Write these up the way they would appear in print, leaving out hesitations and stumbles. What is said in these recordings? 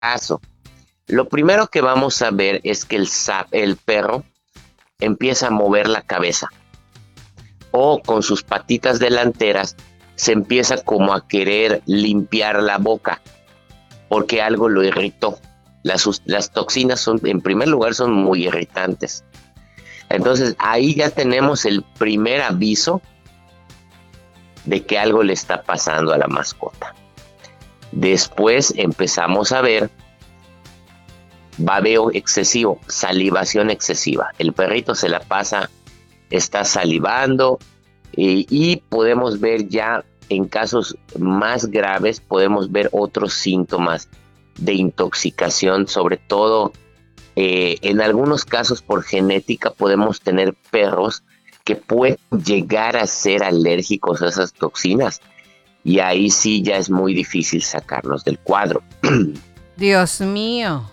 caso, lo primero que vamos a ver es que el perro empieza a mover la cabeza o con sus patitas delanteras se empieza como a querer limpiar la boca porque algo lo irritó. Las toxinas en primer lugar, son muy irritantes. Entonces ahí ya tenemos el primer aviso de que algo le está pasando a la mascota. Después empezamos a ver babeo excesivo, salivación excesiva. El perrito se la pasa, está salivando y podemos ver ya en casos más graves, podemos ver otros síntomas de intoxicación, sobre todo en algunos casos por genética podemos tener perros que pueden llegar a ser alérgicos a esas toxinas y ahí sí ya es muy difícil sacarlos del cuadro. Dios mío.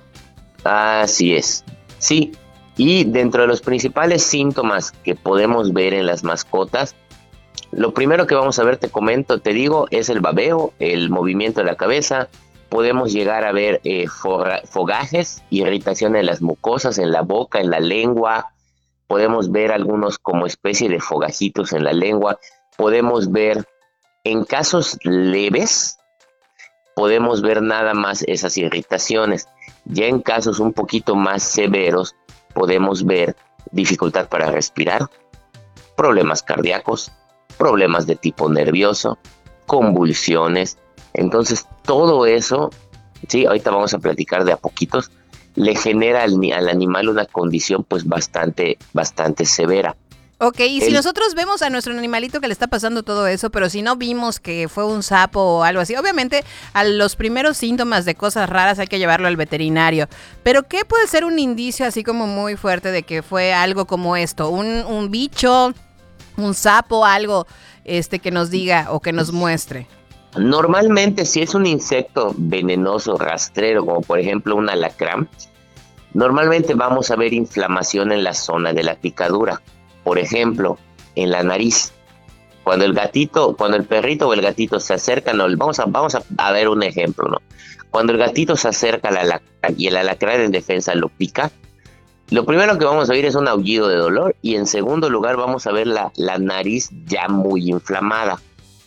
Así es, sí. Y dentro de los principales síntomas que podemos ver en las mascotas, lo primero que vamos a ver, te comento, te digo, es el babeo, el movimiento de la cabeza. Podemos llegar a ver fogajes, irritación en las mucosas, en la boca, en la lengua. Podemos ver algunos como especie de fogajitos en la lengua. Podemos ver, en casos leves, podemos ver nada más esas irritaciones. Ya en casos un poquito más severos, podemos ver dificultad para respirar, problemas cardíacos, problemas de tipo nervioso, convulsiones. Entonces, todo eso, sí, ahorita vamos a platicar de a poquitos, le genera al animal una condición pues bastante severa. Ok, y si nosotros vemos a nuestro animalito que le está pasando todo eso, pero si no vimos que fue un sapo o algo así, obviamente a los primeros síntomas de cosas raras hay que llevarlo al veterinario. Pero ¿qué puede ser un indicio así como muy fuerte de que fue algo como esto? Un bicho, un sapo, algo que nos diga o que nos muestre. Normalmente si es un insecto venenoso, rastrero, como por ejemplo un alacrán, normalmente vamos a ver inflamación en la zona de la picadura. Por ejemplo, en la nariz. Cuando el perrito o el gatito se acercan, vamos a ver un ejemplo, ¿no? Cuando el gatito se acerca al alacrán y el alacrán en defensa lo pica, lo primero que vamos a oír es un aullido de dolor y en segundo lugar vamos a ver la nariz ya muy inflamada.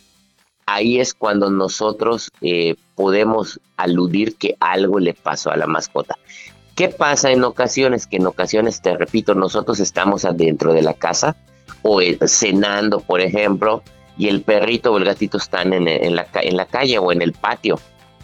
Ahí es cuando nosotros podemos aludir que algo le pasó a la mascota. ¿Qué pasa en ocasiones? Que en ocasiones, te repito, nosotros estamos adentro de la casa o cenando, por ejemplo, y el perrito o el gatito están en la calle o en el patio.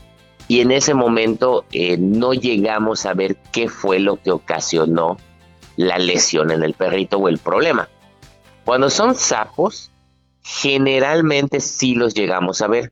Y en ese momento no llegamos a ver qué fue lo que ocasionó la lesión en el perrito o el problema. Cuando son sapos, generalmente sí los llegamos a ver.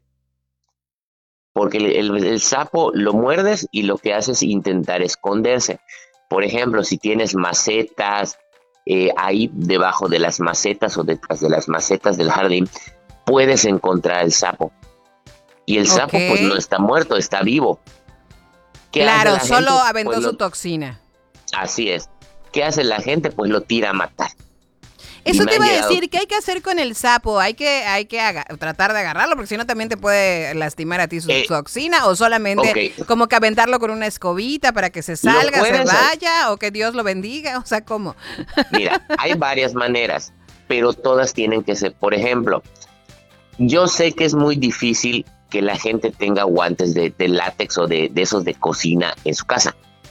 Porque el sapo lo muerdes y lo que hace es intentar esconderse. Por ejemplo, si tienes macetas, ahí debajo de las macetas o detrás de las macetas del jardín, puedes encontrar el sapo. Y el sapo pues no está muerto, está vivo. Claro, solo aventó su toxina. Así es. ¿Qué hace la gente? Pues lo tira a matar. Eso te iba a decir, ¿qué hay que hacer con el sapo? Hay que tratar de agarrarlo, porque si no también te puede lastimar a ti su toxina, o solamente como que aventarlo con una escobita para que se salga, se vaya, o que Dios lo bendiga, o sea, ¿cómo? Mira, hay varias maneras, pero todas tienen que ser, por ejemplo, yo sé que es muy difícil que la gente tenga guantes de látex o de esos de cocina en su casa.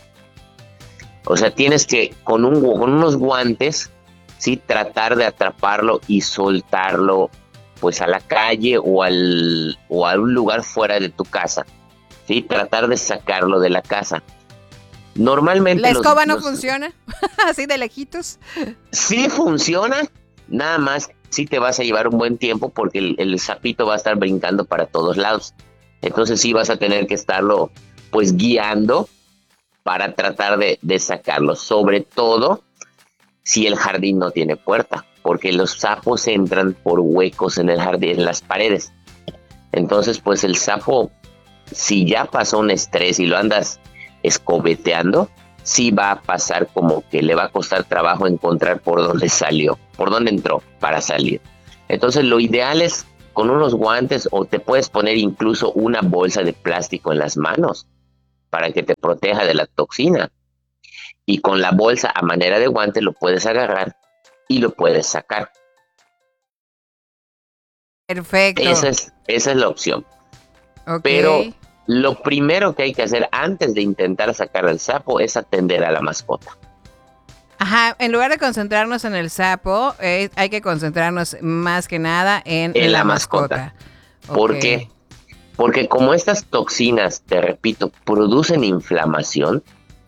O sea, tienes que con unos guantes, sí, tratar de atraparlo y soltarlo pues a la calle o a un lugar fuera de tu casa, sí, tratar de sacarlo de la casa. Normalmente ¿la escoba no funciona? ¿Así de lejitos? Sí funciona, nada más sí te vas a llevar un buen tiempo porque el sapito va a estar brincando para todos lados. Entonces sí vas a tener que estarlo pues guiando para tratar de sacarlo, sobre todo si el jardín no tiene puerta, porque los sapos entran por huecos en el jardín, en las paredes. Entonces, pues el sapo, si ya pasó un estrés y lo andas escobeteando, sí va a pasar como que le va a costar trabajo encontrar por dónde salió, por dónde entró para salir. Entonces, lo ideal es con unos guantes o te puedes poner incluso una bolsa de plástico en las manos para que te proteja de la toxina. Y con la bolsa a manera de guante lo puedes agarrar y lo puedes sacar. Perfecto. Esa es la opción. Okay. Pero lo primero que hay que hacer antes de intentar sacar al sapo es atender a la mascota. Ajá, en lugar de concentrarnos en el sapo, hay que concentrarnos más que nada en la mascota. ¿Por qué? Porque como estas toxinas, te repito, producen inflamación,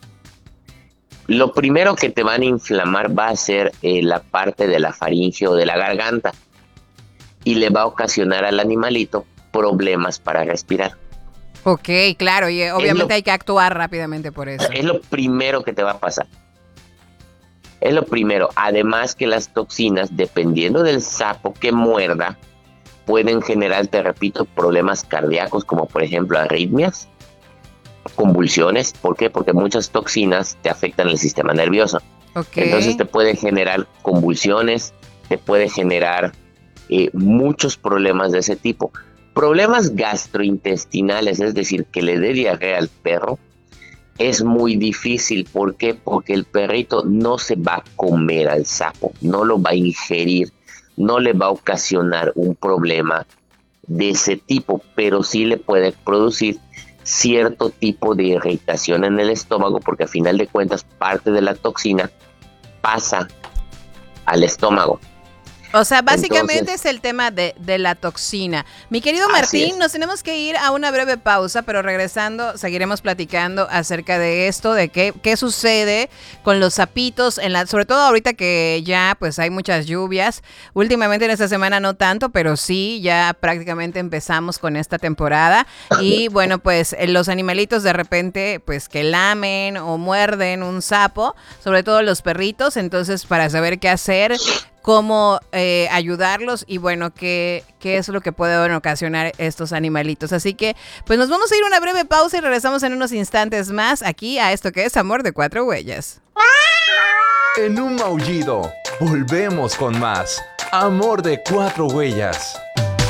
lo primero que te van a inflamar va a ser la parte de la faringe o de la garganta y le va a ocasionar al animalito problemas para respirar. Ok, claro, y obviamente hay que actuar rápidamente por eso. Es lo primero que te va a pasar. Es lo primero. Además que las toxinas, dependiendo del sapo que muerda, pueden generar, te repito, problemas cardíacos como por ejemplo arritmias, convulsiones. ¿Por qué? Porque muchas toxinas te afectan el sistema nervioso. Okay. Entonces te puede generar convulsiones, te puede generar muchos problemas de ese tipo. Problemas gastrointestinales, es decir, que le dé diarrea al perro, es muy difícil. ¿Por qué? Porque el perrito no se va a comer al sapo, no lo va a ingerir, no le va a ocasionar un problema de ese tipo, pero sí le puede producir cierto tipo de irritación en el estómago, porque a final de cuentas parte de la toxina pasa al estómago. O sea, básicamente es el tema de la toxina. Mi querido Martín, nos tenemos que ir a una breve pausa, pero regresando seguiremos platicando acerca de esto, de qué sucede con los sapitos, sobre todo ahorita que ya pues hay muchas lluvias. Últimamente en esta semana no tanto, pero sí, ya prácticamente empezamos con esta temporada. Y bueno, pues los animalitos de repente pues que lamen o muerden un sapo, sobre todo los perritos, entonces para saber qué hacer, cómo ayudarlos y bueno, qué es lo que pueden ocasionar estos animalitos. Así que pues nos vamos a ir a una breve pausa y regresamos en unos instantes más aquí a esto que es Amor de Cuatro Huellas. En un maullido, volvemos con más Amor de Cuatro Huellas.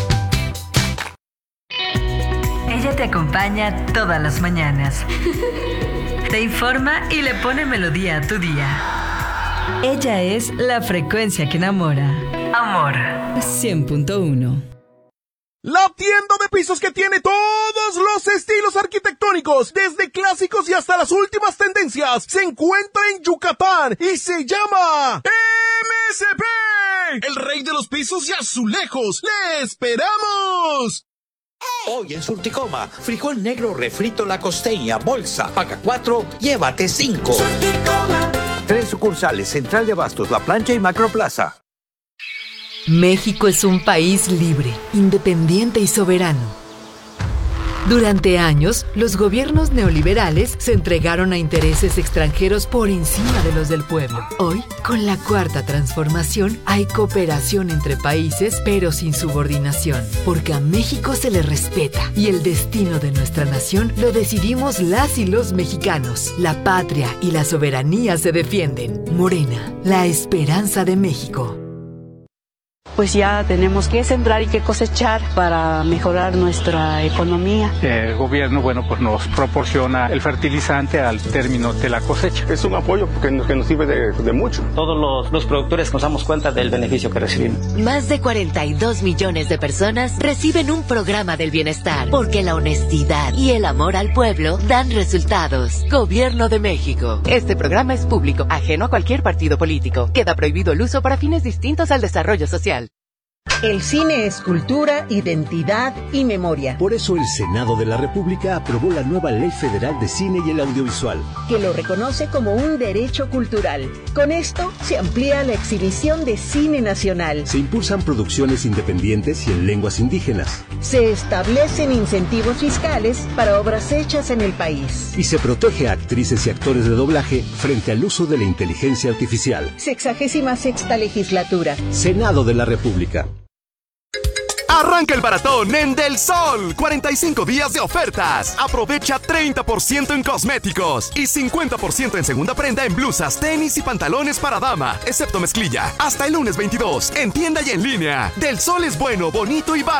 Ella te acompaña todas las mañanas. Te informa y le pone melodía a tu día. Ella es la frecuencia que enamora. Amor 100.1. La tienda de pisos que tiene todos los estilos arquitectónicos, desde clásicos y hasta las últimas tendencias, se encuentra en Yucatán y se llama MSP, el rey de los pisos y azulejos. ¡Le esperamos! Hoy en Surticoma, frijol negro refrito La Costeña, bolsa, paga 4, llévate 5. Surticoma. 3 sucursales, Central de Abastos, La Plancha y Macroplaza. México es un país libre, independiente y soberano. Durante años, los gobiernos neoliberales se entregaron a intereses extranjeros por encima de los del pueblo. Hoy, con la Cuarta Transformación, hay cooperación entre países, pero sin subordinación, porque a México se le respeta y el destino de nuestra nación lo decidimos las y los mexicanos. La patria y la soberanía se defienden. Morena, la esperanza de México. Pues ya tenemos que sembrar y que cosechar para mejorar nuestra economía. El gobierno, pues nos proporciona el fertilizante al término de la cosecha. Es un apoyo que nos sirve de mucho. Todos los productores nos damos cuenta del beneficio que recibimos. Más de 42 millones de personas reciben un programa del bienestar, porque la honestidad y el amor al pueblo dan resultados. Gobierno de México. Este programa es público, ajeno a cualquier partido político. Queda prohibido el uso para fines distintos al desarrollo social. El cine es cultura, identidad y memoria. Por eso el Senado de la República aprobó la nueva Ley Federal de Cine y el Audiovisual, que lo reconoce como un derecho cultural. Con esto se amplía la exhibición de cine nacional. Se impulsan producciones independientes y en lenguas indígenas. Se establecen incentivos fiscales para obras hechas en el país. Y se protege a actrices y actores de doblaje frente al uso de la inteligencia artificial. 66ª legislatura. Senado de la República. Arranca el maratón en Del Sol. 45 días de ofertas. Aprovecha 30% en cosméticos y 50% en segunda prenda en blusas, tenis y pantalones para dama, excepto mezclilla. Hasta el lunes 22, en tienda y en línea. Del Sol es bueno, bonito y barato.